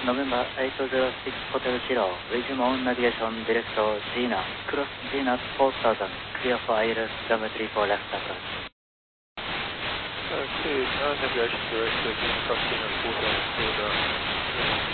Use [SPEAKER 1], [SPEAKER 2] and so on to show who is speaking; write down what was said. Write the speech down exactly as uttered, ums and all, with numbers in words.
[SPEAKER 1] November eight zero six Hotel Kilo, Ridgemont Navigation Direct Gina, Cross Gina four thousand, clear for I L S runway three four left approach.
[SPEAKER 2] Okay, now navigation direct Gina, Cross Gina four thousand, clear down.